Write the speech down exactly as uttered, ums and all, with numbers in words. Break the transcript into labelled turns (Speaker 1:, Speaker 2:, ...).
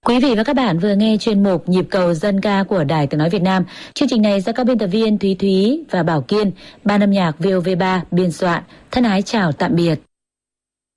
Speaker 1: Quý vị và các bạn vừa nghe chuyên mục Nhịp cầu dân ca của Đài Tiếng nói Việt Nam. Chương trình này do các biên tập viên Thúy Thúy và Bảo Kiên, ban âm nhạc vê o vê ba biên soạn. Thân ái chào tạm biệt.